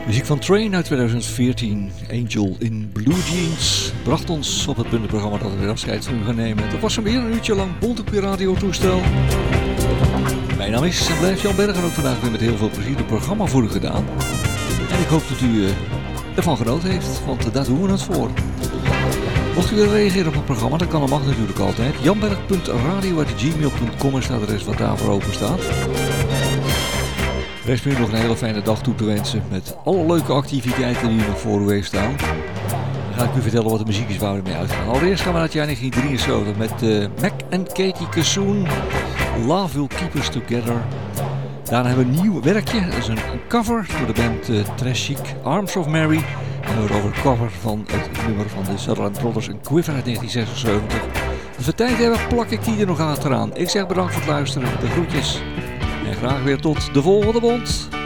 Muziek van Train uit 2014, Angel in Blue Jeans, bracht ons op het puntenprogramma dat we weer afscheid van u gaan nemen. Dat was weer een uurtje lang bont op je radiotoestel. Mijn naam is en blijft Jan Berg en ook vandaag weer met heel veel plezier het programma voor u gedaan. En ik hoop dat u ervan genoten heeft, want daar doen we het voor. Mocht u willen reageren op het programma, dan kan dat mag natuurlijk altijd. janberg.radio@gmail.com is het adres wat daarvoor open staat. Rest me nog een hele fijne dag toe te wensen met alle leuke activiteiten die nog voor u heeft staan. Dan ga ik u vertellen wat de muziek is waar we mee uitgaan. Allereerst gaan we naar het jaar 1973 met Mac en Katie Kassoon. Love Will Keep Us Together. Daarna hebben we een nieuw werkje. Dat is een cover door de band Trash Chic, Arms of Mary. En we horen een cover van het nummer van de Sutherland Brothers, een Quiver uit 1976. Als we tijd hebben, plak ik die er nog achteraan. Ik zeg bedankt voor het luisteren. De groetjes. En graag weer tot de volgende bond.